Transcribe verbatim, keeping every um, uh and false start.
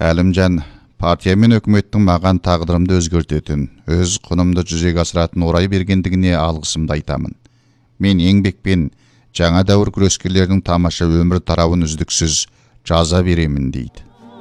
Әлімжан, партия мен өкіметтің маған тағдырымды өзгертетін, өз құнымды жүзеге асыратын орай бергендігіне алғысымды айтамын. Мен еңбекпен жаңа дәуір күрескерлерінің тамаша өмір тарауын үздіксіз жаза беремін дейді.